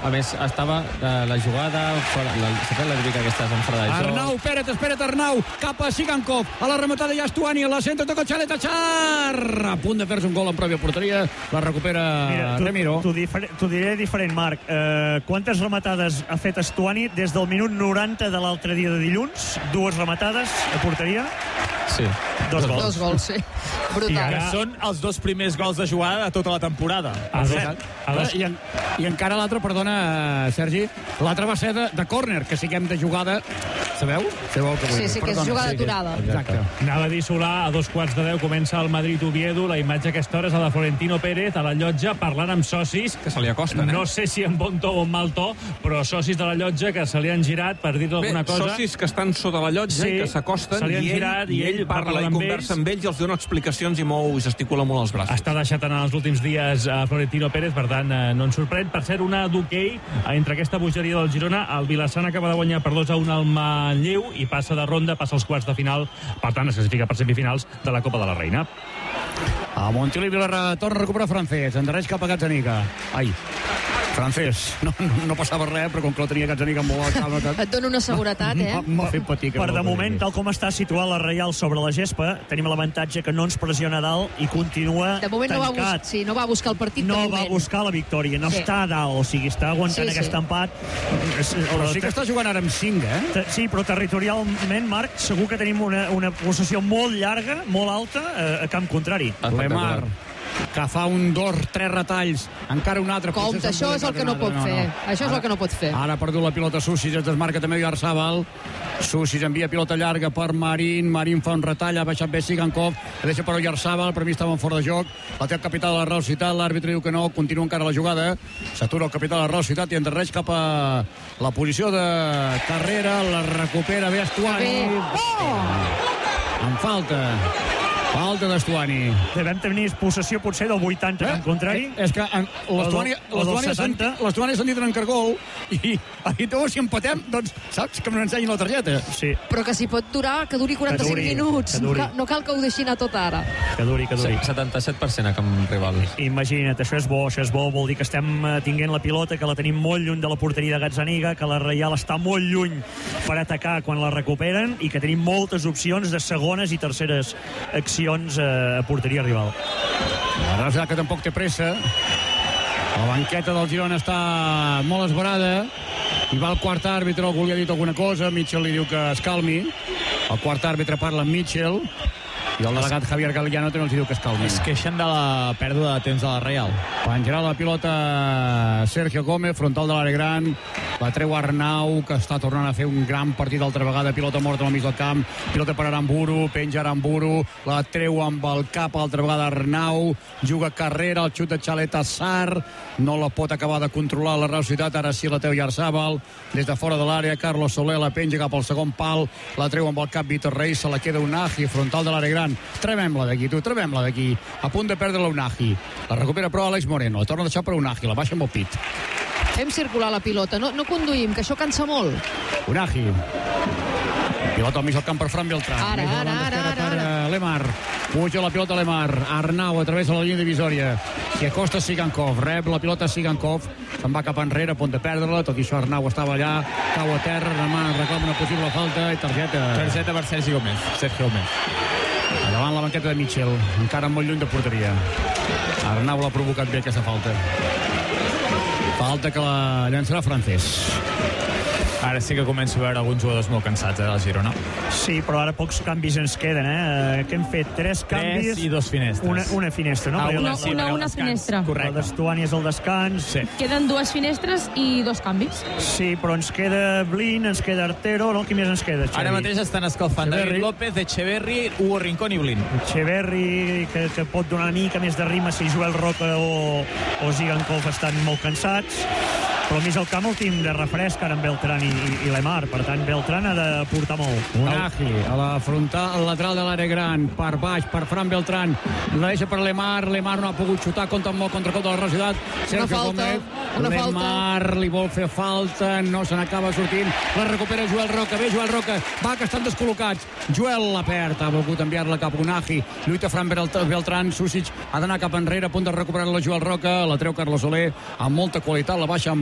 A més, estava la jugada... S'ha fet la típica aquesta enfrada de joc. Arnau Pérez, espera't Arnau, cap a Sigankov, a la rematada ja Stuani, a la centre toca Xalet Achar, a punt de fer-se un gol en pròpia porteria, la recupera Remiro. T'ho diré diferent, Marc. Quantes rematades ha fet Stuani des del minut 90 de l'altre dia de dilluns? 2 rematades a porteria? Sí. 2 gols. 2 gols, sí. Brutal. I ara són els 2 primers gols de jugada de tota la temporada. I encara l'altre, perdona, Sergi, l'altre va ser de córner, que siguem de jugada, sabeu? Sí, que és jugada aturada. Exacte. Anava a dir Solà, a 2:15 comença el Madrid-Oviedo. La imatge a aquesta hora és la de Florentino Pérez a la llotja parlant amb socis Que se li acosten, no sé si en bon to o en mal to, però socis de la llotja que se li han girat per dir-li alguna cosa. Socis que estan sota la llotja i que s'acosten, se li han girat i ell parla i conversa amb ells i els dona explicacions i gesticula molt els braços. Està deixat en els últims dies a Florentino Pérez, per tant no ens sorprèn. Per cert, una d'hoquei entre aquesta bogeria del Girona. El Vilassana acaba de guanyar per 2-1 al Manlleu i passa de ronda, passa als quarts de final, per tant es classifica per semifinals de la Copa de la Reina. A Montilivi la torna a recuperar Francés, endarreix cap a Gazzaniga. Francés, no passava res, però com que la tenia Gazzaniga molt a calma... Et dona una seguretat, M'ha fet patir. Per de moment, tal com està situat la Reial sobre la gespa, tenim l'avantatge que no ens pressiona a dalt i continua de moment tancat. No va buscar el partit. No va buscar la victòria, no està a dalt, o sigui, està aguantant aquest empat. Però sí que està jugant ara amb 5, Sí, però territorialment, Marc, segur que tenim una possessió molt llarga, molt alta, a camp contrari. Lemar, que fa 1, 2, 3 retalls, encara un altre. Compte, això és el que no pot fer. Això és el que no pot fer. Ara ha perdut la pilota Susis, es desmarca també Oyarzabal. Susis envia pilota llarga per Marín fa un retall, ha baixat bé Sigankov, deixa per Oyarzabal, per mi estava fora de joc, la té el capità de la Real Societat, l'àrbitre diu que no, continua encara la jugada, s'atura el capità de la Real Societat i endarreix cap a la posició de carrera, la recupera bé Stuani. En falta d'Estuani. Devem tenir possessió potser del 80 en contrari. És que l'Estuani s'ha dit en cargol i si empatem, doncs saps que me n'ensenyin la targeta. Sí. Però que si pot durar, que duri 45 minuts. No cal que ho deixi anar tot ara. Que duri. 77% a camp rival. Imagina't, això és bo, vol dir que estem tinguent la pilota, que la tenim molt lluny de la porteria de Gazzaniga, que la Reial està molt lluny per atacar quan la recuperen i que tenim moltes opcions de segones i terceres accions a porteria rival. La Real que tampoc té pressa. La banqueta del Girona està molt esverada i va el quart àrbitre, algú li ha dit alguna cosa, Mitchell li diu que es calmi, el quart àrbitre parla amb Mitchell i el delegat Javier Galiano també els diu que es calmi. Es queixen de la pèrdua de temps de la Real. Penjarà la pilota Sergio Gómez, frontal de l'àrea gran, la treu Arnau, que està tornant a fer un gran partit altra vegada, pilota morta al mig del camp, pilota per Aramburu, penja Aramburu, la treu amb el cap altra vegada Arnau, juga carrera, el xut de Xalet Assar, no la pot acabar de controlar la Real Societat, ara sí la treu Oyarzabal, des de fora de l'àrea, Carlos Soler la penja cap al segon pal, la treu amb el cap Vítor Reis, se la queda Unagi, frontal de l'àrea gran, tremem-la d'aquí, a punt de perdre la Unagi, la recupera però Àlex Moreno, la torna a deixar per Unagi, la baixa amb el pit. Fem circular la pilota, no conduïm, que això cansa molt. Unagi. Pilota al mig del camp per Fran Beltrán. Ara. Lemar. Puja la pilota Lemar. Arnau atravessa la línia divisòria. S'hi acosta Sigankov. Rep la pilota Sigankov. Se'n va cap enrere, a punt de perdre-la. Tot i això Arnau estava allà. Cau a terra. Lemar reclama una possible falta i targeta. Targeta per Sergio Gómez. Davant la banqueta de Mitchell. Encara molt lluny de porteria. Arnau l'ha provocat bé aquesta falta. Falta que la llançarà Francés. Ara sí que començo a veure alguns jugadors molt cansats del Girona. Sí, però ara pocs canvis ens queden, que hem fet 3 canvis. 3 i 2 finestres. Una finestra, no? Una finestra. Correcte. El d'Estuani és el descans. Sí. Queden 2 finestres i 2 canvis. Sí, però ens queda Blin, ens queda Artero, no? Qui més ens queda, Xavi? Ara mateix estan escalfant David López, Echeverri, Hugo Rincón i Blin. Echeverri, que pot donar una mica més de rima si Joel Roca o Sigankov estan molt cansats. Però al mig del camp el team de refresc ara amb Beltrán i Lemar, per tant Beltrán ha de portar molt. Unagi a la frontal, al lateral de l'àrea gran, per baix, per Fran Beltrán, la deixa per Lemar no ha pogut xutar, compta molt contra de la Real Societat, Sergio Gómez, Lemar li vol fer falta, no se n'acaba sortint, la recupera Joel Roca, bé Joel Roca, va que estan descol·locats, Joel la perd, ha volgut enviar-la cap a Unagi, lluita Fran Beltrán, Susic ha d'anar cap enrere, a punt de recuperar la Joel Roca, la treu Carlos Soler, amb molta qualitat, la baixa amb